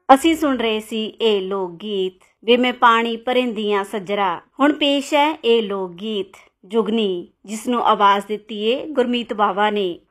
ਅਸੀਂ ਸੁਣ ਰਹੇ ਸੀ ਇਹ ਲੋਕ ਗੀਤ ਵੇ ਮੈਂ ਪਾਣੀ ਭਰਿੰਦੀਆਂ ਸੱਜਰਾ। ਹੁਣ ਪੇਸ਼ ਹੈ ਇਹ ਲੋਕ ਗੀਤ ਜੁਗਨੀ, ਜਿਸ ਨੂੰ ਆਵਾਜ਼ ਦਿੱਤੀ ਏ ਗੁਰਮੀਤ ਬਾਵਾ ਨੇ।